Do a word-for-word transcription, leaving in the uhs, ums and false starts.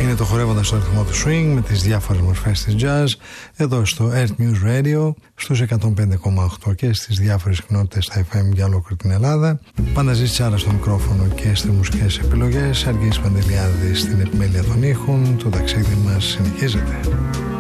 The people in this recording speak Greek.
Είναι το χορεύοντας στο ρυθμό του swing με τις διάφορες μορφές της jazz εδώ στο Earth News Radio στους εκατόν πέντε κόμμα οκτώ και στις διάφορες συχνότητες στα εφ εμ για ολόκληρη την Ελλάδα. Πάντα ζήσει άλλα στο μικρόφωνο και στις μουσικές επιλογές. Αργής Παντελιάδης στην επιμέλεια των ήχων. Το ταξίδι μας συνεχίζεται.